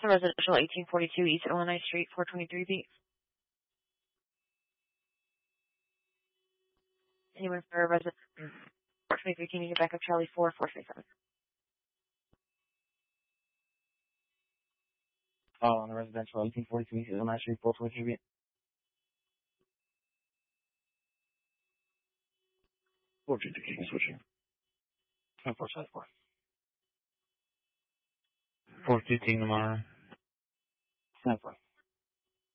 Residential 1842 East Illinois Street, 423B. Anyone for resident 423, can you get back up Charlie 4437? On the residential 1842 East Illinois Street, 423B. 450 switching. 454. 415 tomorrow. 4.